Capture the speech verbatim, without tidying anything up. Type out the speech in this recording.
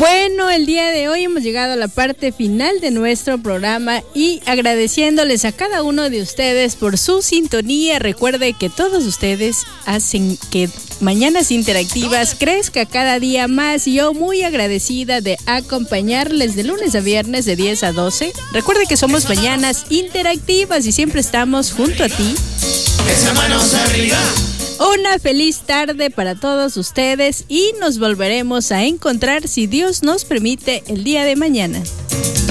Bueno, el día de hoy hemos llegado a la parte final de nuestro programa y agradeciéndoles a cada uno de ustedes por su sintonía. Recuerde que todos ustedes hacen que Mañanas Interactivas crezca cada día más. Yo muy agradecida de acompañarles de lunes a viernes de diez a doce. Recuerde que somos Mañanas Interactivas y siempre estamos junto a ti. Esa manos arriba. Una feliz tarde para todos ustedes y nos volveremos a encontrar si Dios nos permite el día de mañana.